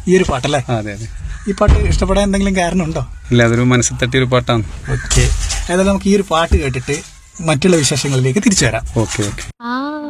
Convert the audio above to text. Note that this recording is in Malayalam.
ഈ ഒരു പാട്ടല്ലേ? അതെ അതെ. ഈ പാട്ട് ഇഷ്ടപ്പെടാൻ എന്തെങ്കിലും കാരണമുണ്ടോ? ഇല്ല, അതൊരു മനസ്സിൽ തട്ടിയൊരു പാട്ടാണ്. ഓക്കെ, ഏതായാലും നമുക്ക് ഈ ഒരു പാട്ട് കേട്ടിട്ട് മറ്റുള്ള വിശേഷങ്ങളിലേക്ക് തിരിച്ചു വരാം. Okay okay.